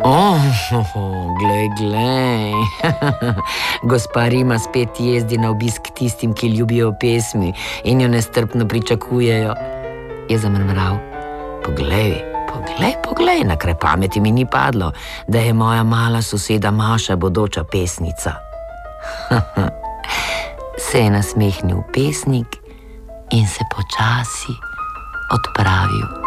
Glej. Gospa Rima spet jezdi na obisk tistim, ki ljubijo pesmi in jo nestrpno pričakujejo. Je zamrmral. Poglej, na kraj pameti mi ni padlo, da je moja mala soseda Maša bodoča pesnica. Se je nasmehnil pesnik in se počasi odpravil